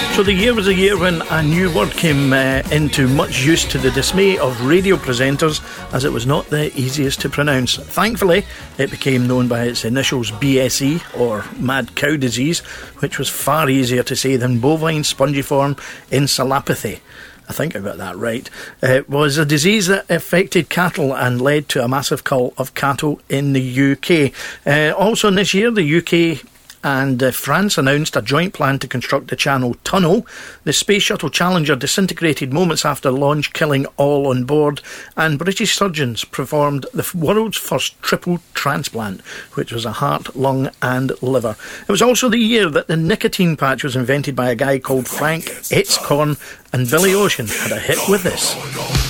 So the year was a year when a new word came into much use to the dismay of radio presenters, as it was not the easiest to pronounce. Thankfully, it became known by its initials BSE, or mad cow disease, which was far easier to say than bovine spongiform encephalopathy. I think I got that right. It was a disease that affected cattle and led to a massive cull of cattle in the UK. Also in this year, the UK and France announced a joint plan to construct the Channel Tunnel. The Space Shuttle Challenger disintegrated moments after launch, killing all on board, and British surgeons performed the world's first triple transplant, which was a heart, lung and liver. It was also the year that the nicotine patch was invented by a guy called Frank Etzkorn, and Billy Ocean had a hit with this.